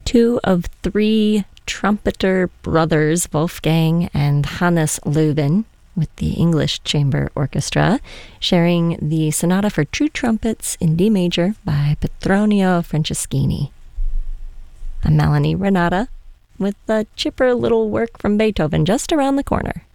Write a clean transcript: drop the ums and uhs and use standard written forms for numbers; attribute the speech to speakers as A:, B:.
A: two of three trumpeter brothers, Wolfgang and Hannes Löwen, with the English Chamber Orchestra, sharing the Sonata for Two Trumpets in D major by Petronio Franceschini. I'm Melanie Renata, with a chipper little work from Beethoven just around the corner.